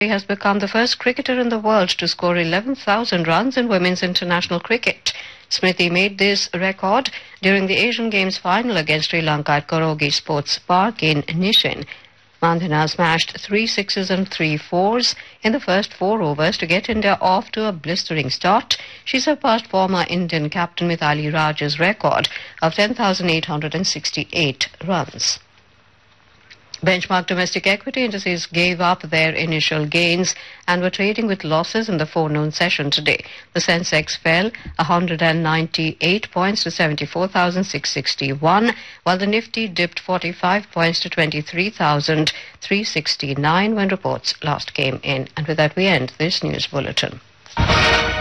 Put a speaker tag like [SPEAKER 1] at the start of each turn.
[SPEAKER 1] has become the first cricketer in the world to score 11,000 runs in women's international cricket. Smriti made this record during the Asian Games final against Sri Lanka at Korogi Sports Park in Nishin. Mandhana smashed 3 sixes and 3 fours in the first 4 overs to get India off to a blistering start. She surpassed former Indian captain Mithali Raj's record of 10,868 runs. Benchmark domestic equity indices gave up their initial gains and were trading with losses in the forenoon session today. The Sensex fell 198 points to 74,661, while the Nifty dipped 45 points to 23,369 when reports last came in. And with that, we end this news bulletin.